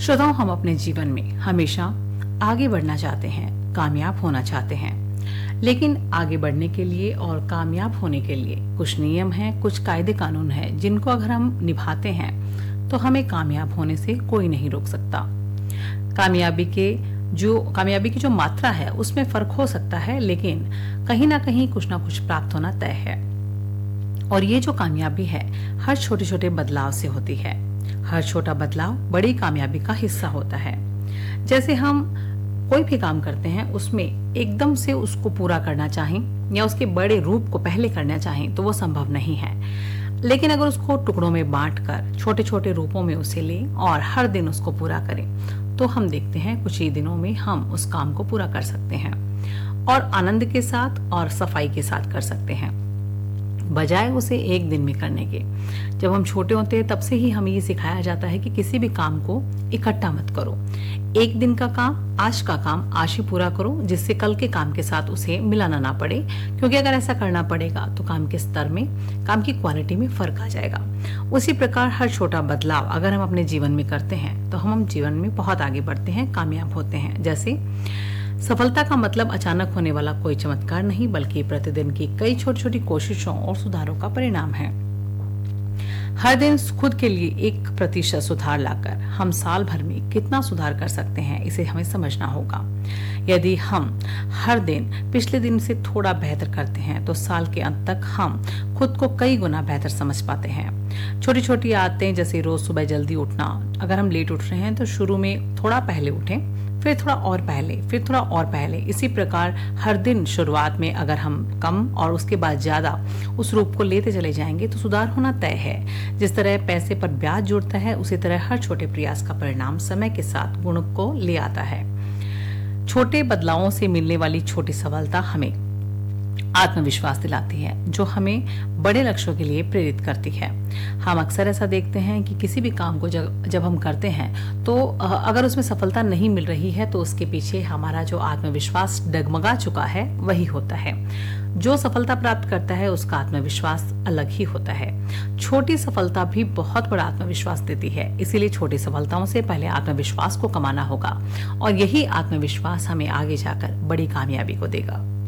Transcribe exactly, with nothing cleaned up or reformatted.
श्रोताओं, हम अपने जीवन में हमेशा आगे बढ़ना चाहते हैं, कामयाब होना चाहते हैं। लेकिन आगे बढ़ने के लिए और कामयाब होने के लिए कुछ नियम हैं, कुछ कायदे कानून हैं, जिनको अगर हम निभाते हैं तो हमें कामयाब होने से कोई नहीं रोक सकता। कामयाबी के जो कामयाबी की जो मात्रा है उसमें फर्क हो सकता है, लेकिन कहीं ना कहीं कुछ ना कुछ प्राप्त होना तय है। और ये जो कामयाबी है हर छोटे छोटे बदलाव से होती है। हर छोटा बदलाव बड़ी कामयाबी का हिस्सा होता है। जैसे हम कोई भी काम करते हैं उसमें एकदम से उसको पूरा करना चाहें या उसके बड़े रूप को पहले करना चाहें तो वो संभव नहीं है। लेकिन अगर उसको टुकड़ों में बांटकर छोटे छोटे रूपों में उसे लें और हर दिन उसको पूरा करें तो हम देखते हैं कुछ ही दिनों में हम उस काम को पूरा कर सकते हैं और आनंद के साथ और सफाई के साथ कर सकते हैं, बजाय उसे एक दिन में करने के। जब हम छोटे होते हैं तब से ही हमें ये सिखाया जाता है कि किसी भी काम को इकट्ठा मत करो। एक दिन का काम, आज का काम आज ही पूरा करो, जिससे कल के काम के साथ उसे मिलाना ना पड़े। क्योंकि अगर ऐसा करना पड़ेगा तो काम के स्तर में, काम की क्वालिटी में फर्क आ जाएगा। उसी प्रकार हर छोटा बदलाव अगर हम अपने जीवन में करते हैं तो हम जीवन में बहुत आगे बढ़ते हैं, कामयाब होते हैं। जैसे सफलता का मतलब अचानक होने वाला कोई चमत्कार नहीं, बल्कि प्रतिदिन की कई छोटी छोटी कोशिशों और सुधारों का परिणाम है। हर दिन खुद के लिए एक प्रतिशत सुधार लाकर हम साल भर में कितना सुधार कर सकते हैं, इसे हमें समझना होगा। यदि हम हर दिन पिछले दिन से थोड़ा बेहतर करते हैं तो साल के अंत तक हम खुद को कई गुना बेहतर समझ पाते हैं। छोटी छोटी आदतें, जैसे रोज सुबह जल्दी उठना। अगर हम लेट उठ रहे हैं तो शुरू में थोड़ा पहले उठें, फिर थोड़ा और पहले, फिर थोड़ा और पहले। इसी प्रकार हर दिन शुरुआत में अगर हम कम और उसके बाद ज्यादा उस रूप को लेते चले जाएंगे तो सुधार होना तय है। जिस तरह पैसे पर ब्याज जुड़ता है, उसी तरह हर छोटे प्रयास का परिणाम समय के साथ गुण को ले आता है। छोटे बदलावों से मिलने वाली छोटी सफलता हमें आत्मविश्वास दिलाती है, जो हमें बड़े लक्ष्यों के लिए प्रेरित करती है। हम अक्सर ऐसा देखते हैं कि किसी भी काम को जब जब हम करते हैं तो अगर उसमें सफलता नहीं मिल रही है तो उसके पीछे हमारा जो आत्मविश्वास डगमगा चुका है वही होता है। जो सफलता प्राप्त करता है उसका आत्मविश्वास अलग ही होता है। छोटी सफलता भी बहुत बड़ा आत्मविश्वास देती है, इसीलिए छोटी सफलताओं से पहले आत्मविश्वास को कमाना होगा और यही आत्मविश्वास हमें आगे जाकर बड़ी कामयाबी को देगा।